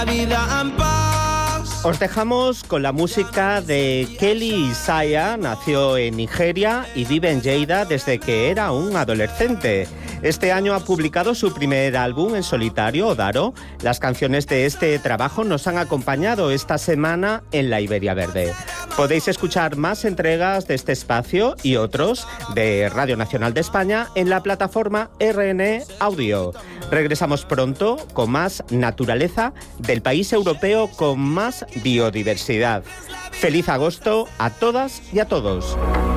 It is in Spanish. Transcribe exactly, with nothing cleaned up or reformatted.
Os dejamos con la música de Kelly Isaiah. Nació en Nigeria y vive en Lleida desde que era un adolescente. Este año ha publicado su primer álbum en solitario, Odaro. Las canciones de este trabajo nos han acompañado esta semana en la Iberia Verde. Podéis escuchar más entregas de este espacio y otros de Radio Nacional de España en la plataforma R N Audio. Regresamos pronto con más naturaleza del país europeo con más biodiversidad. Feliz agosto a todas y a todos.